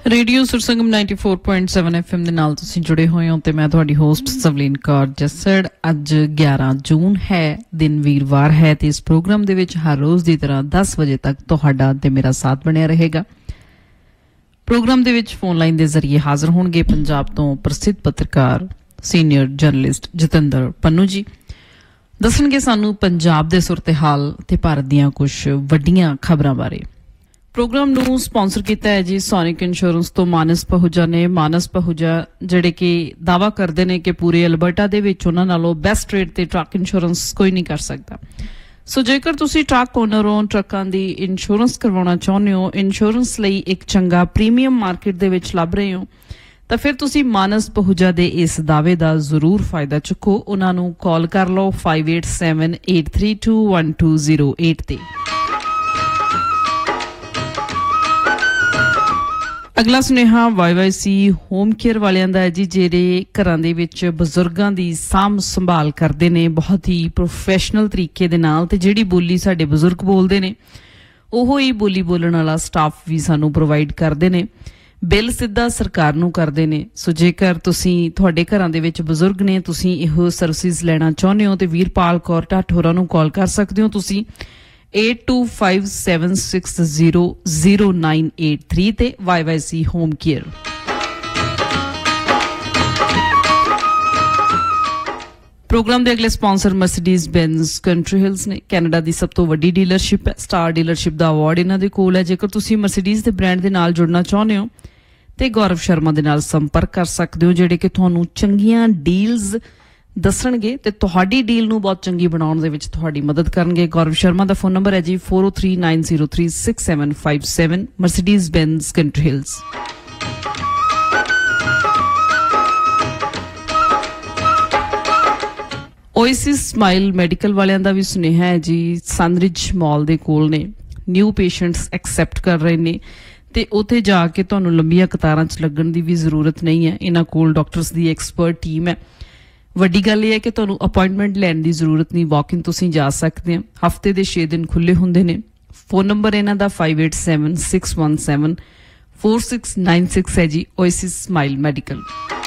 Radio ਸੁਰਸੰਗਮ 94.7 FM ਦੇ ਨਾਲ ਤੁਸੀਂ ਜੁੜੇ ਹੋਏ ਹੋ ਤੇ ਮੈਂ ਤੁਹਾਡੀ ਹੋਸਟ ਸਵਲੀਨ ਕੌਰ ਜੱਸੜ। ਅੱਜ 11 ਜੂਨ ਹੈ, ਦਿਨ ਵੀਰਵਾਰ ਹੈ ਤੇ ਇਸ ਪ੍ਰੋਗਰਾਮ ਦੇ ਵਿੱਚ ਹਰ ਰੋਜ਼ ਦੀ ਤਰ੍ਹਾਂ 10 ਵਜੇ ਤੱਕ ਤੁਹਾਡਾ ਤੇ ਮੇਰਾ ਸਾਥ ਬਣਿਆ ਰਹੇਗਾ। ਪ੍ਰੋਗਰਾਮ ਦੇ ਵਿੱਚ ਫੋਨ ਲਾਈਨ ਦੇ ਜ਼ਰੀਏ ਹਾਜ਼ਰ ਹੋਣਗੇ ਪੰਜਾਬ ਤੋਂ ਪ੍ਰਸਿੱਧ ਪੱਤਰਕਾਰ ਸੀਨੀਅਰ ਜਰਨਲਿਸਟ ਜਤਿੰਦਰ ਪੰਨੂ ਜੀ। ਦੱਸਣਗੇ ਸਾਨੂੰ ਪੰਜਾਬ ਦੇ ਸੁਰਤ-ਏ-ਹਾਲ ਤੇ ਭਾਰਤ ਦੀਆਂ ਕੁਝ ਵੱਡੀਆਂ ਖਬਰਾਂ ਬਾਰੇ। ਪ੍ਰੋਗਰਾਮ ਨੂੰ ਸਪਾਂਸਰ ਕੀਤਾ ਹੈ ਜੀ ਸੋਨਿਕ ਇੰਸ਼ੋਰੈਂਸ ਤੋਂ ਮਾਨਸ ਪਹੂਜਾ ਨੇ। ਮਾਨਸ ਪਹੂਜਾ ਜਿਹੜੇ ਕਿ ਦਾਅਵਾ ਕਰਦੇ ਨੇ ਕਿ ਪੂਰੇ ਅਲਬਰਟਾ ਦੇ ਵਿੱਚ ਉਹਨਾਂ ਨਾਲੋਂ ਬੈਸਟ ਰੇਟ ਤੇ ਟਰੱਕ ਇੰਸ਼ੋਰੈਂਸ ਕੋਈ ਨਹੀਂ ਕਰ ਸਕਦਾ। ਸੋ ਜੇਕਰ ਤੁਸੀਂ ਟਰੱਕ ਓਨਰ ਹੋ, ਟਰੱਕਾਂ ਦੀ ਇੰਸ਼ੋਰੈਂਸ ਕਰਵਾਉਣਾ ਚਾਹੁੰਦੇ ਹੋ, ਇੰਸ਼ੋਰੈਂਸ ਲਈ ਇੱਕ ਚੰਗਾ ਪ੍ਰੀਮੀਅਮ ਮਾਰਕੀਟ ਦੇ ਵਿੱਚ ਲੱਭ ਰਹੇ ਹੋ, ਤਾਂ ਫਿਰ ਤੁਸੀਂ ਮਾਨਸ ਪਹੂਜਾ ਦੇ ਇਸ ਦਾਅਵੇ ਦਾ ਜ਼ਰੂਰ ਫਾਇਦਾ ਚੁੱਕੋ। ਉਹਨਾਂ ਨੂੰ ਕਾਲ ਕਰ ਲਓ 5878321208 ਤੇ। ਅਗਲਾ ਸੁਨੇਹਾ YYC ਹੋਮ ਕੇਅਰ ਵਾਲਿਆਂ ਦਾ ਹੈ ਜੀ, ਜਿਹੜੇ ਘਰਾਂ ਦੇ ਵਿੱਚ ਬਜ਼ੁਰਗਾਂ ਦੀ ਸਾਂਭ ਸੰਭਾਲ ਕਰਦੇ ਨੇ ਬਹੁਤ ਹੀ ਪ੍ਰੋਫੈਸ਼ਨਲ ਤਰੀਕੇ ਦੇ ਨਾਲ, ਤੇ ਜਿਹੜੀ ਬੋਲੀ ਸਾਡੇ ਬਜ਼ੁਰਗ ਬੋਲਦੇ ਨੇ ਉਹੋ ਹੀ ਬੋਲੀ ਬੋਲਣ ਵਾਲਾ ਸਟਾਫ ਵੀ ਸਾਨੂੰ ਪ੍ਰੋਵਾਈਡ ਕਰਦੇ ਨੇ। ਬਿੱਲ ਸਿੱਧਾ ਸਰਕਾਰ ਨੂੰ ਕਰਦੇ ਨੇ। ਸੋ ਜੇਕਰ ਤੁਹਾਡੇ ਘਰਾਂ ਦੇ ਵਿੱਚ ਬਜ਼ੁਰਗ ਨੇ, ਤੁਸੀਂ ਇਹੋ ਸਰਵਿਸਿਜ਼ ਲੈਣਾ ਚਾਹੁੰਦੇ ਹੋ ਤੇ ਵੀਰਪਾਲ ਕੌਰ ਢੱਟ ਹੋਰਾਂ ਨੂੰ ਕਾਲ ਕਰ ਸਕਦੇ ਹੋ ਤੁਸੀਂ 8257600983 ਤੇ YYC ਹੋਮ ਕੇਅਰ। ਪ੍ਰੋਗਰਾਮ ਦੇ ਅਗਲੇ ਸਪਾਂਸਰ ਮਰਸੀਡੀਜ਼ ਬੈਂਜ਼ ਕੰਟਰੀ ਹਿਲਸ ਨੇ। ਕੈਨੇਡਾ ਦੀ ਸਭ ਤੋਂ ਵੱਡੀ ਡੀਲਰਸ਼ਿਪ ਹੈ। ਸਟਾਰ ਡੀਲਰਸ਼ਿਪ ਦਾ ਅਵਾਰਡ ਇਹਨਾਂ ਦੇ ਕੋਲ ਹੈ। ਜੇਕਰ ਤੁਸੀਂ ਮਰਸੀਡੀਜ਼ ਦੇ ਬ੍ਰਾਂਡ ਦੇ ਨਾਲ ਜੁੜਨਾ ਚਾਹੁੰਦੇ ਹੋ ਤੇ ਗੌਰਵ ਸ਼ਰਮਾ ਦੇ ਨਾਲ ਸੰਪਰਕ ਕਰ ਸਕਦੇ ਹੋ, ਜਿਹੜੇ ਕਿ ਤੁਹਾਨੂੰ ਚੰਗੀਆਂ ਡੀਲਸ ਦੱਸਣਗੇ ਤੇ ਤੁਹਾਡੀ ਡੀਲ ਨੂੰ ਬਹੁਤ ਚੰਗੀ ਬਣਾਉਣ ਦੇ ਵਿੱਚ ਤੁਹਾਡੀ ਮਦਦ ਕਰਨਗੇ। ਗੌਰਵ ਸ਼ਰਮਾ ਦਾ ਫੋਨ ਨੰਬਰ ਹੈ ਜੀ 4039036757 Mercedes ਬੈਂਜ਼ country Hills. Oasis smile medical ਵਾਲਿਆਂ ਦਾ ਵੀ ਸੁਨੇਹਾ ਹੈ ਜੀ, ਸਨਰਿਜ ਮਾਲ ਦੇ ਕੋਲ ਨੇ। ਨਿਊ ਪੇਸ਼ੈਂਟਸ ਐਕਸੈਪਟ ਕਰ ਰਹੇ ਨੇ ਤੇ ਉੱਥੇ ਜਾ ਕੇ ਤੁਹਾਨੂੰ ਲੰਬੀਆਂ ਕਤਾਰਾਂ 'ਚ ਲੱਗਣ ਦੀ ਵੀ ਜ਼ਰੂਰਤ ਨਹੀਂ ਹੈ। ਇਹਨਾਂ ਕੋਲ ਡਾਕਟਰਸ ਦੀ ਐਕਸਪਰਟ ਟੀਮ ਹੈ। ਵੱਡੀ ਗੱਲ ਇਹ ਹੈ ਕਿ ਤੁਹਾਨੂੰ ਅਪਾਇੰਟਮੈਂਟ ਲੈਣ ਦੀ ਜ਼ਰੂਰਤ ਨਹੀਂ, ਵਾਕ-ਇਨ ਤੁਸੀਂ ਜਾ ਸਕਦੇ ਹੋ। ਹਫ਼ਤੇ ਦੇ 6 ਦਿਨ ਖੁੱਲ੍ਹੇ ਹੁੰਦੇ ਨੇ। ਫੋਨ ਨੰਬਰ ਇਹਨਾਂ ਦਾ 5876174696 ਹੈ ਜੀ, ਓਏਸਿਸ ਸਮਾਈਲ ਮੈਡੀਕਲ।